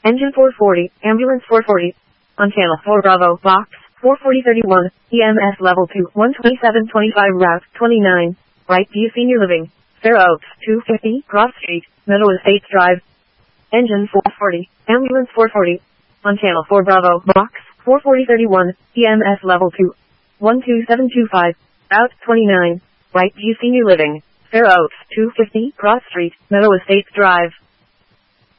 Engine 440, Ambulance 440. On channel 4 Bravo, Box 44031, EMS Level 2, 12725 Route 29. Right View Senior Living, Fair Oaks, 250, Cross Street, Meadow Estates Drive. Engine 440, Ambulance 440. On channel 4 Bravo, Box 44031, EMS Level 2, 12725, Route 29. Right View Senior Living, Fair Oaks, 250, Cross Street, Meadow Estates Drive.